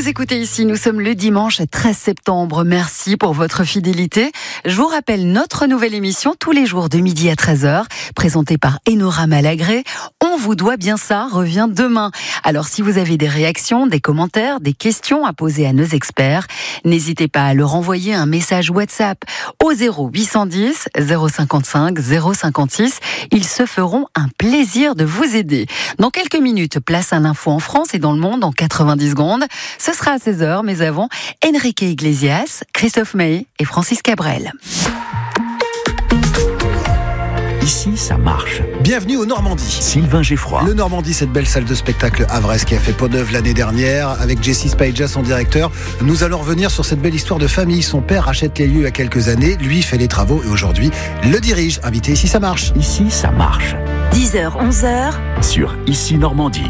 Vous écoutez ici, nous sommes le dimanche 13 septembre. Merci pour votre fidélité. Je vous rappelle notre nouvelle émission tous les jours de midi à 13h, présentée par Enora Malagré. On vous doit bien ça, revient demain. Alors si vous avez des réactions, des commentaires, des questions à poser à nos experts, n'hésitez pas à leur envoyer un message WhatsApp au 0810 055 056. Ils se feront un plaisir de vous aider. Dans quelques minutes, place à l'info en France et dans le monde en 90 secondes. Ce sera à 16h, mais avant, Enrique Iglesias, Christophe Maé et Francis Cabrel. Ici, ça marche. Bienvenue au Normandie. Sylvain Geffroy. Le Normandie, cette belle salle de spectacle havraise qui a fait peau neuve l'année dernière, avec Jessie Spaidja, son directeur. Nous allons revenir sur cette belle histoire de famille. Son père rachète les lieux il y a quelques années, lui fait les travaux et aujourd'hui le dirige. Invité Ici, ça marche. Ici, ça marche. 10h, 11h. Sur Ici Normandie.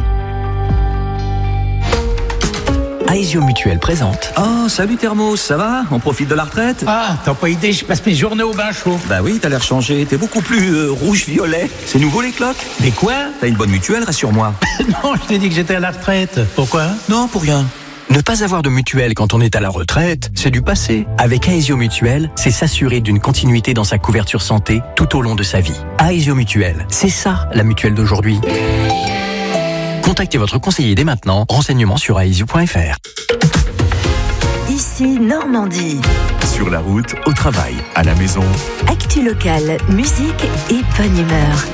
Aesio Mutuel présente. Oh, salut Thermos, ça va? On profite de la retraite? Ah, t'as pas idée, je passe mes journées au bain chaud. Bah oui, t'as l'air changé, t'es beaucoup plus rouge-violet. C'est nouveau les cloques? Mais quoi? T'as une bonne mutuelle, rassure-moi. Non, je t'ai dit que j'étais à la retraite. Pourquoi? Non, pour rien. Ne pas avoir de mutuelle quand on est à la retraite, c'est du passé. Avec Aesio Mutuel, c'est s'assurer d'une continuité dans sa couverture santé tout au long de sa vie. Aesio Mutuel, c'est ça la mutuelle d'aujourd'hui. Contactez votre conseiller dès maintenant. Renseignements sur aesio.fr. Ici Normandie. Sur la route, au travail, à la maison. Actu locale, musique et bonne humeur.